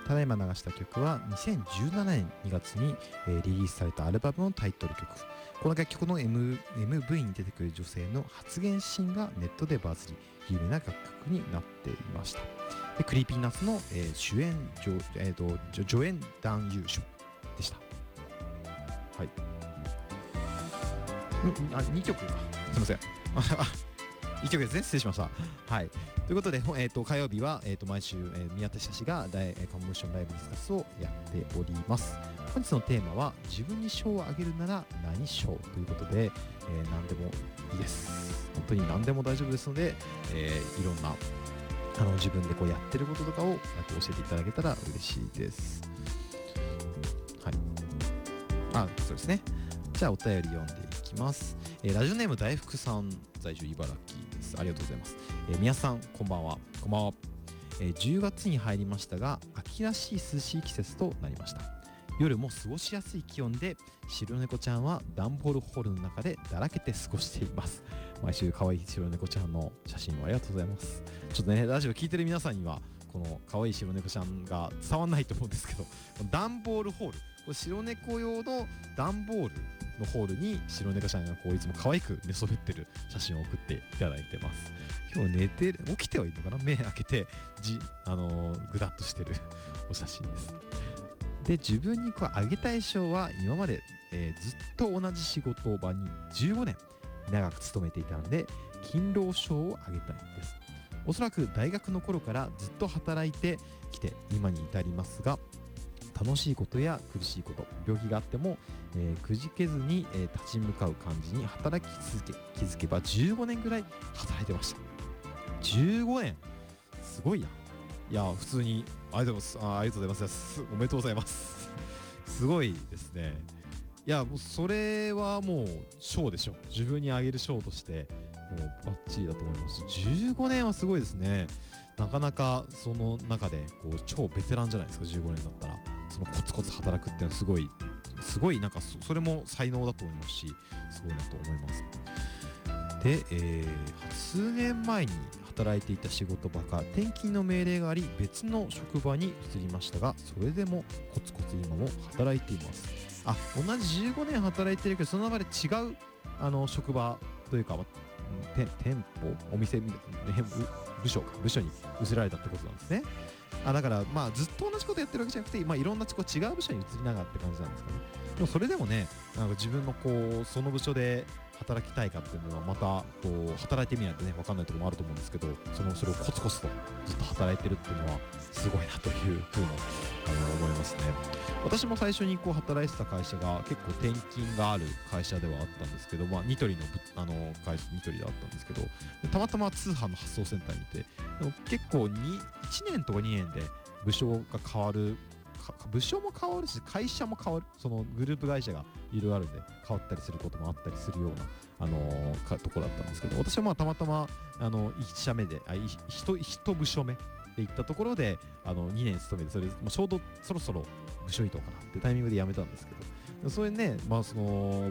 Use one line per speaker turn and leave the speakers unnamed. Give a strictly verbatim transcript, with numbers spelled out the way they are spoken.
ただいま流した曲はにせんじゅうななねんにがつに、えー、リリースされたアルバムのタイトル曲。この楽曲の、M、エムブイ に出てくる女性の発言シーンがネットでバズり有名な楽曲になっていました。でクリーピーナッツの、えー、主演助、えー、と助演男優賞でした。はい。んあにきょくかすいませんいっきょくですね、失礼しました。はい、ということで、えー、と火曜日は、えー、と毎週、えー、宮田久志が大、えー、コンモーションライブディスカスをやっております。本日のテーマは自分に賞をあげるなら何賞ということで、えー、何でもいいです。本当に何でも大丈夫ですので、えー、いろんなあの自分でこうやってることとかを教えていただけたら嬉しいです。はい。あ、そうですね。じゃあお便り読んでいきます。えー、ラジオネーム大福さん、在住茨城です。ありがとうございます。えー、皆さんこんばんは。こんばんは。えー、じゅうがつに入りましたが、秋らしい涼しい季節となりました。夜も過ごしやすい気温で、白猫ちゃんは段ボールホールの中でだらけて過ごしています。毎週可愛い白猫ちゃんの写真をありがとうございます。ちょっとね、ラジオ聞いてる皆さんにはこの可愛い白猫ちゃんが伝わんないと思うんですけど、段ボールホール、これ白猫用の段ボールのホールに白猫ちゃんがこういつも可愛く寝そべってる写真を送っていただいてます。今日寝てる、起きてはいるのかな、目開けてじ、あのー、ぐだっとしてるお写真です。で、自分にこうあげたい賞は今まで、えー、ずっと同じ仕事場にじゅうごねん長く勤めていたので、勤労賞をあげたいんです。おそらく大学の頃からずっと働いてきて今に至りますが、楽しいことや苦しいこと、病気があっても、えー、くじけずに、えー、立ち向かう感じに働き続け、気づけばじゅうごねんぐらい働いてました。じゅうごねん、すごいな。いや、普通にありがとうございます。あ、ありがとうございます。おめでとうございます。すごいですね。いや、もうそれはもう賞でしょ。自分にあげる賞としてもうバッチリだと思います。じゅうごねんはすごいですね。なかなかその中でこう超ベテランじゃないですか。じゅうごねんだったらそのコツコツ働くっていうのはすごいすごいなんか そ, それも才能だと思いますし、すごいなと思います。で、えー、数年前に働いていた仕事場から転勤の命令があり、別の職場に移りましたが、それでもコツコツ今も働いています。あ、同じじゅうごねん働いてるけど、その場で違うあの職場というか、て店舗、お店みたいな、部署か部署に移られたってことなんですね。あ、だからまあずっと同じことやってるわけじゃなくて、まあ、いろんなこう違う部署に移りながらって感じなんですかね。でもそれでもね、なんか自分のこうその部署で働きたいかっていうのはまたこう働いてみないとね分かんないところもあると思うんですけど、そのそれをコツコツとずっと働いてるっていうのはすごいなというふうにあの思いますね。私も最初にこう働いてた会社が結構転勤がある会社ではあったんですけど、まあ、ニトリのあの会社ニトリだったんですけど、たまたま通販の発送センターにいて、でも結構にいちねんとかにねんで部署が変わる、部署も変わるし会社も変わる、そのグループ会社がいろいろあるんで変わったりすることもあったりするような、あのー、ところだったんですけど、私はまあたまたまあのいち社目であひと一部署目で行ったところであのにねん勤めて、それもうちょうどそろそろ部署移動かなってタイミングで辞めたんですけど、それね、まあその